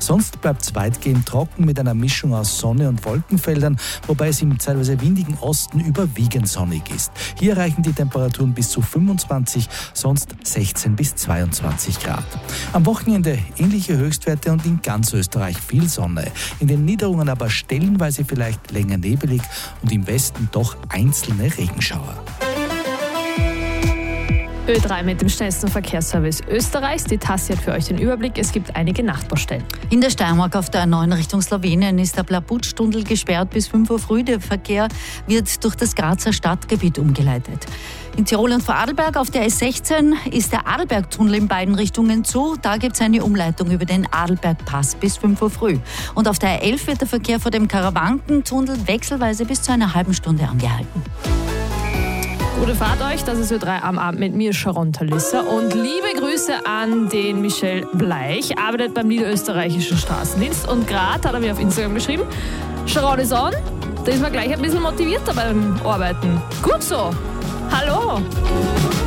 Sonst bleibt es weitgehend trocken mit einer Mischung aus Sonne und Wolkenfeldern, wobei es im teilweise windigen Osten überwiegend sonnig ist. Hier erreichen die Temperaturen bis zu 25, sonst 16 bis 22 Grad. Am Wochenende ähnliche Höchstwerte und in ganz Österreich viel Sonne. In den Niederungen aber stellenweise vielleicht länger nebelig und im Westen doch einzelne Regenschauer. Ö3 mit dem schnellsten Verkehrsservice Österreichs. Die Tassi hat für euch den Überblick. Es gibt einige Nachbarstellen. In der Steiermark auf der A9 Richtung Slowenien ist der Blabutsch-Tunnel gesperrt bis 5 Uhr früh. Der Verkehr wird durch das Grazer Stadtgebiet umgeleitet. In Tirol und Vorarlberg auf der S16 ist der Adelberg-Tunnel in beiden Richtungen zu. Da gibt es eine Umleitung über den Adelberg-Pass bis 5 Uhr früh. Und auf der A11 wird der Verkehr vor dem Karawanken-Tunnel wechselweise bis zu einer halben Stunde angehalten. Gute Fahrt euch, das ist Ö3 am Abend mit mir, Sharon Talissa. Und liebe Grüße an den Michel Bleich, arbeitet beim Niederösterreichischen Straßendienst. Und gerade hat er mir auf Instagram geschrieben, Sharon ist on, da ist man gleich ein bisschen motivierter beim Arbeiten. Gut so. Hallo.